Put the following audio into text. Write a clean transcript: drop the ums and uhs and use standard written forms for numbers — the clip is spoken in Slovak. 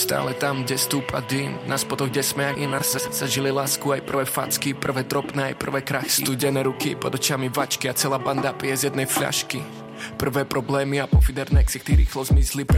Stále tam, kde stúpa dym, na spotoch, kde sme jak iná sa žili lásku, aj prvé facky, prvé dropné, aj prvé krachy. Studené ruky, pod očami vačky a celá banda pije z jednej fľašky. Prvé problémy a po fidernexi, tí rýchlo zmizli.